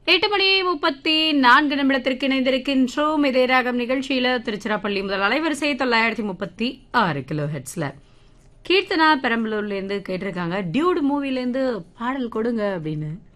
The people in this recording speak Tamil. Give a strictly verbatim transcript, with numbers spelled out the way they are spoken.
எட்டு மணி முப்பத்தி நான்கு நிமிடத்திற்கு இணைந்திருக்கின்றோம். இதே ராகம் நிகழ்ச்சியில திருச்சிராப்பள்ளி முதல் அலைவரிசை தொள்ளாயிரத்தி முப்பத்தி ஆறு கிலோ ஹெட்ஸ்ல கீர்த்தனா பெரம்பலூர்ல இருந்து கேட்டிருக்காங்க, டியூட் மூவில இருந்து பாடல் கொடுங்க அப்படின்னு.